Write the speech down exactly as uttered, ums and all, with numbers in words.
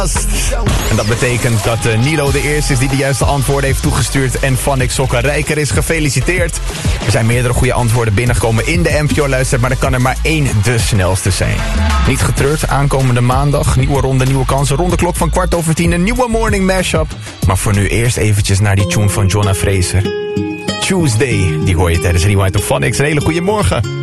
En dat betekent dat uh, Nilo de eerste is die de juiste antwoorden heeft toegestuurd. En Vannik Sokkenrijker is gefeliciteerd. Er zijn meerdere goede antwoorden binnengekomen in de N P O-luister. Maar er kan er maar één de snelste zijn. Niet getreurd, aankomende maandag. Nieuwe ronde, nieuwe kansen. Rond de klok van kwart over tien. Een nieuwe morning mashup. Maar voor nu eerst eventjes naar die tune van Jonna Fraser. Tuesday, die hoor je tijdens Rewind of Phonics. Een hele goede morgen.